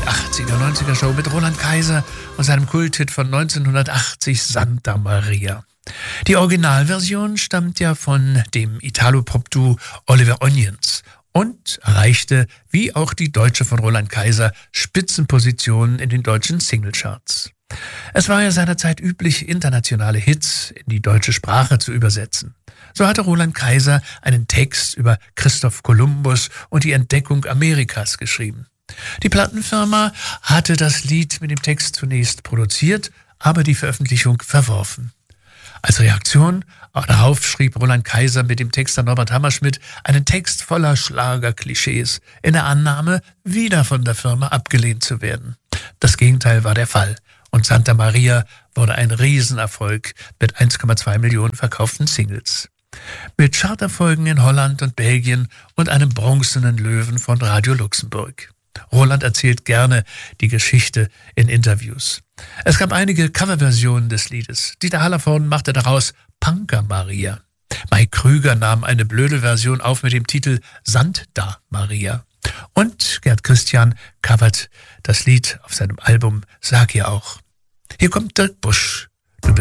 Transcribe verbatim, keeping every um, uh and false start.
achtziger, neunziger Show mit Roland Kaiser und seinem Kulthit von neunzehnhundertachtzig Santa Maria. Die Originalversion stammt ja von dem Italo-Pop-Duo Oliver Onions und erreichte, wie auch die deutsche von Roland Kaiser, Spitzenpositionen in den deutschen Singlecharts. Es war ja seinerzeit üblich, internationale Hits in die deutsche Sprache zu übersetzen. So hatte Roland Kaiser einen Text über Christoph Kolumbus und die Entdeckung Amerikas geschrieben. Die Plattenfirma hatte das Lied mit dem Text zunächst produziert, aber die Veröffentlichung verworfen. Als Reaktion darauf schrieb Roland Kaiser mit dem Texter Norbert Hammerschmidt einen Text voller Schlagerklischees, in der Annahme, wieder von der Firma abgelehnt zu werden. Das Gegenteil war der Fall und Santa Maria wurde ein Riesenerfolg mit eins Komma zwei Millionen verkauften Singles. Mit Charterfolgen in Holland und Belgien und einem bronzenen Löwen von Radio Luxemburg. Roland erzählt gerne die Geschichte in Interviews. Es gab einige Coverversionen des Liedes. Dieter Hallervorden machte daraus Punker Maria. Mike Krüger nahm eine blöde Version auf mit dem Titel Santa Maria. Und Gerd Christian covert das Lied auf seinem Album Sag ja auch. Hier kommt Dirk Busch